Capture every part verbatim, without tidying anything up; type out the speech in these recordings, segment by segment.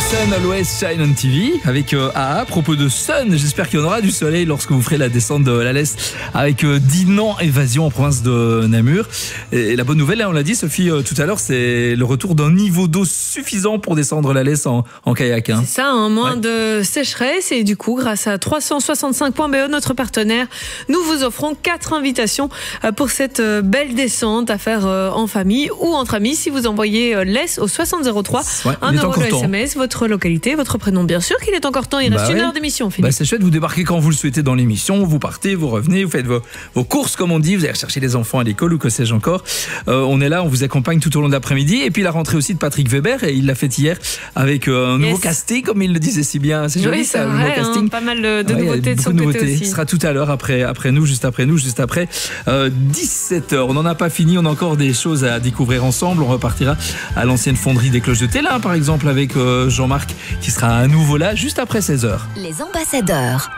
Sun Always Shine on T V avec euh, A A. À propos de Sun, j'espère qu'il y en aura du soleil lorsque vous ferez la descente de la Lesse avec euh, Dinan Évasion en province de Namur. Et, et la bonne nouvelle, hein, on l'a dit Sophie euh, tout à l'heure, c'est le retour d'un niveau d'eau suffisant pour descendre la Lesse en, en kayak. Hein. C'est ça, hein, moins ouais. de sécheresse et du coup, grâce à trois cent soixante-cinq point B E, notre partenaire, nous vous offrons quatre invitations pour cette belle descente à faire en famille ou entre amis si vous envoyez Lesse au soixante zéro trois, ouais, un euro le S M S, votre localité, votre prénom, bien sûr qu'il est encore temps, il bah reste ouais. une heure d'émission, Philippe. Bah c'est chouette, vous débarquez quand vous le souhaitez dans l'émission, vous partez, vous revenez, vous faites vos, vos courses comme on dit, vous allez chercher les enfants à l'école ou que sais-je encore. Euh, on est là, on vous accompagne tout au long de l'après-midi et puis la rentrée aussi de Patrick Weber et il l'a fait hier avec euh, un nouveau yes. casting comme il le disait si bien. C'est joli oui, ça, vrai, le nouveau casting. Hein, pas mal de ouais, nouveautés de son de côté nouveautés. aussi. Ce sera tout à l'heure après, après nous, juste après nous, juste après euh, dix-sept heures. On n'en a pas fini, on a encore des choses à découvrir ensemble. On repartira à l'ancienne fonderie des Cloches de Télin par exemple avec euh, Jean-Marc qui sera à nouveau là juste après seize heures. Les ambassadeurs.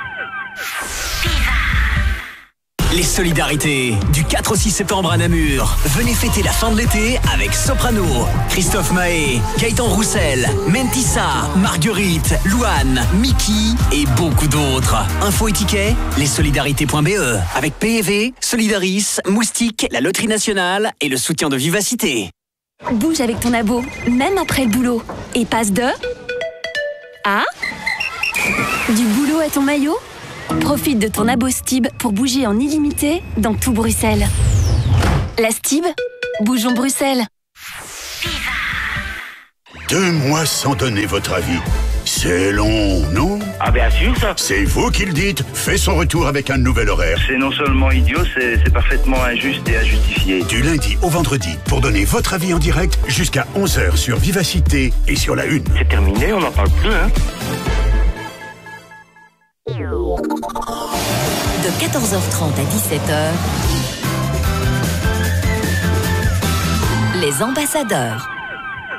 Les solidarités du quatre au six septembre à Namur. Venez fêter la fin de l'été avec Soprano, Christophe Mahé, Gaëtan Roussel, Mentissa, Marguerite, Louane, Mickey et beaucoup d'autres. Infos et tickets, lessolidarités point B E avec P E V, Solidaris, Moustique, la Loterie Nationale et le soutien de Vivacité. Bouge avec ton abo, même après le boulot. Et passe de... à... du boulot à ton maillot. Profite de ton abo Stib pour bouger en illimité dans tout Bruxelles. La Stib, bougeons Bruxelles. Deux mois sans donner votre avis. C'est long, non? Ah bien sûr ça. C'est vous qui le dites. Fait son retour avec un nouvel horaire. C'est non seulement idiot, c'est, c'est parfaitement injuste et injustifié. Du lundi au vendredi, pour donner votre avis en direct jusqu'à onze heures sur Vivacité et sur la Une. C'est terminé, on n'en parle plus, hein. De quatorze heures trente à dix-sept heures, les ambassadeurs.